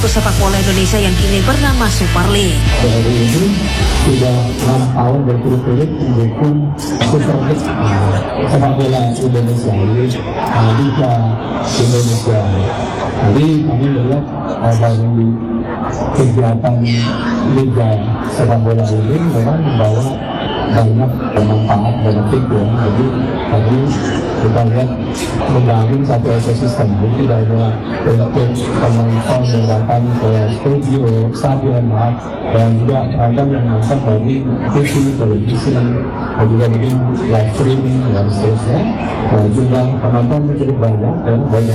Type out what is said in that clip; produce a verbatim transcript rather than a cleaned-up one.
Sepak bola Indonesia yang kini bernama Super League. Hari ini sudah enam tahun berturut-turut mendukung Super League sepak bola Indonesia, Liga Indonesia. Jadi kami melihat dari kegiatan Liga sepak bola ini memang membawa banyak manfaat, benefit ya. Jadi tadi kita lihat membangun satu ekosistem, jadi dari untuk penonton yang datang ke studio, stadion, dan juga ada yang nonton dari T V, televisi, dan juga mungkin live streaming dan seterusnya. Nah, jumlah penonton cukup banyak dan banyak